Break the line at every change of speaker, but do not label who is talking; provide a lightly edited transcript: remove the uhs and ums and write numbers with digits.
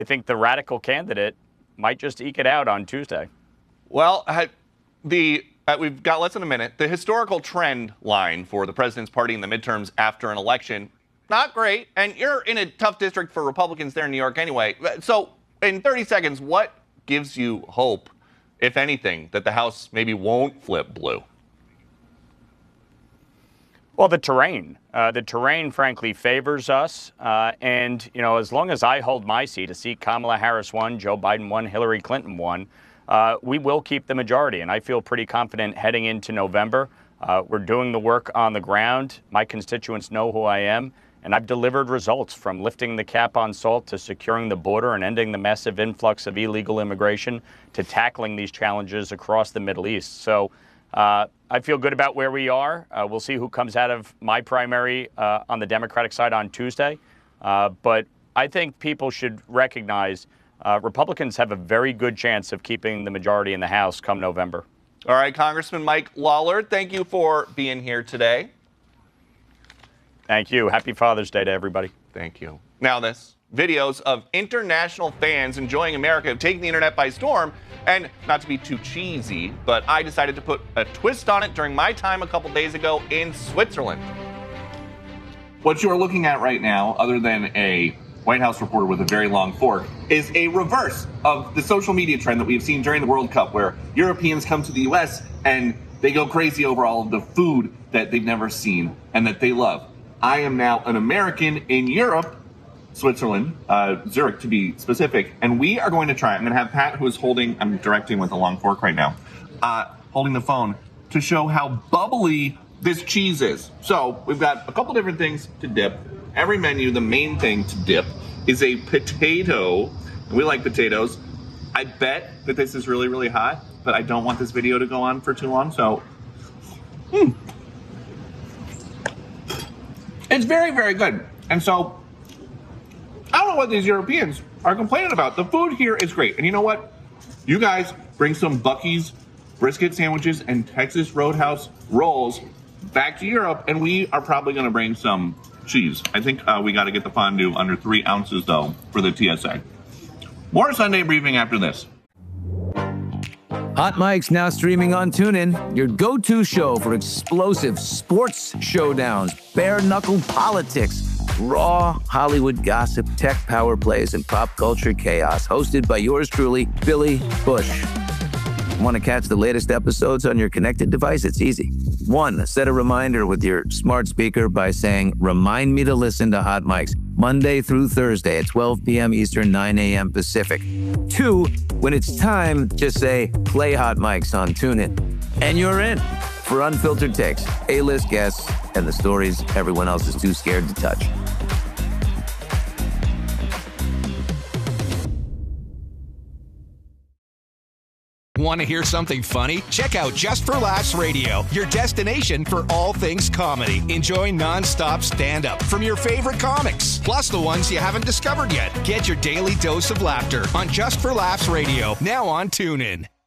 I think the radical candidate might just eke it out on Tuesday.
Well, we've got less than a minute. The historical trend line for the president's party in the midterms after an election, not great. And you're in a tough district for Republicans there in New York anyway. So in 30 seconds, what gives you hope, if anything, that the House maybe won't flip blue?
Well, the terrain. The terrain, frankly, favors us. And, as long as I hold my seat, a seat Kamala Harris won, Joe Biden won, Hillary Clinton won, we will keep the majority. And I feel pretty confident heading into November. We're doing the work on the ground. My constituents know who I am. And I've delivered results, from lifting the cap on salt to securing the border and ending the massive influx of illegal immigration to tackling these challenges across the Middle East. So I feel good about where we are. We'll see who comes out of my primary on the Democratic side on Tuesday. But I think people should recognize Republicans have a very good chance of keeping the majority in the House come November.
All right, Congressman Mike Lawler, thank you for being here today.
Thank you. Happy Father's Day to everybody.
Thank you. Now this. Videos of international fans enjoying America have taken the internet by storm. And not to be too cheesy, but I decided to put a twist on it during my time a couple days ago in Switzerland. What you are looking at right now, other than a White House reporter with a very long fork, is a reverse of the social media trend that we've seen during the World Cup, where Europeans come to the U.S. and they go crazy over all of the food that they've never seen and that they love. I am now an American in Europe, Switzerland, Zurich to be specific, and we are going to try. I'm going to have Pat, who is I'm directing with a long fork right now, holding the phone to show how bubbly this cheese is. So we've got a couple different things to dip. Every menu, the main thing to dip is a potato. And we like potatoes. I bet that this is really, really hot, but I don't want this video to go on for too long, so. It's very, very good. And so, I don't know what these Europeans are complaining about. The food here is great. And you know what? You guys bring some Buc-ee's brisket sandwiches and Texas Roadhouse rolls back to Europe, and we are probably going to bring some cheese. I think we got to get the fondue under 3 ounces, though, for the TSA. More Sunday Briefing after this.
Hot Mic's now streaming on TuneIn, your go-to show for explosive sports showdowns, bare-knuckle politics, raw Hollywood gossip, tech power plays, and pop culture chaos. Hosted by yours truly, Billy Bush. Want to catch the latest episodes on your connected device? It's easy. 1, set a reminder with your smart speaker by saying, "Remind me to listen to Hot Mics Monday through Thursday at 12 p.m. Eastern, 9 a.m. Pacific." 2, when it's time, just say, "Play Hot Mics on TuneIn." And you're in for unfiltered takes, A-list guests, and the stories everyone else is too scared to touch.
Want to hear something funny? Check out Just for Laughs Radio, your destination for all things comedy. Enjoy non-stop stand-up from your favorite comics, plus the ones you haven't discovered yet. Get your daily dose of laughter on Just for Laughs Radio, now on TuneIn.